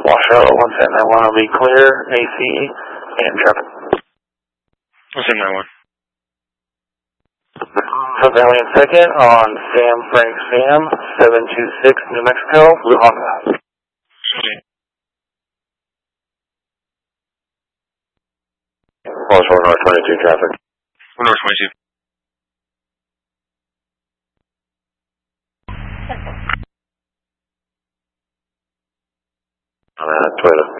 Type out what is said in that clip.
Washoe 11091 will be clear, AC, and traffic. 11091. So Valley and second on Sam Frank Sam, 726 New Mexico, Blue Honda. Okay. Walshore North 22 traffic. North 22. Toyota.